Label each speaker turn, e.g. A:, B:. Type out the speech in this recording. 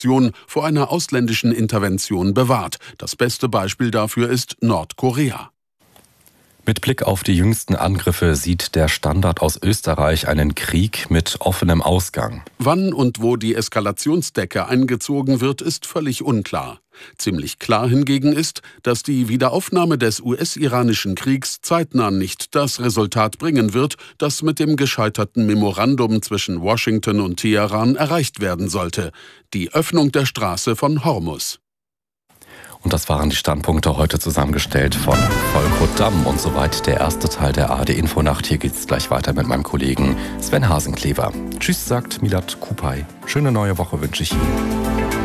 A: vor einer ausländischen Intervention bewahrt. Das beste Beispiel dafür ist Nordkorea.
B: Mit Blick auf die jüngsten Angriffe sieht der Standard aus Österreich einen Krieg mit offenem Ausgang.
A: Wann und wo die Eskalationsdecke eingezogen wird, ist völlig unklar. Ziemlich klar hingegen ist, dass die Wiederaufnahme des US-iranischen Kriegs zeitnah nicht das Resultat bringen wird, das mit dem gescheiterten Memorandum zwischen Washington und Teheran erreicht werden sollte: die Öffnung der Straße von Hormuz.
B: Und das waren die Standpunkte heute zusammengestellt von Volker Damm. Und soweit der erste Teil der ARD-Infonacht. Hier geht's gleich weiter mit meinem Kollegen Sven Hasenklever. Tschüss, sagt Milad Kupay. Schöne neue Woche wünsche ich Ihnen.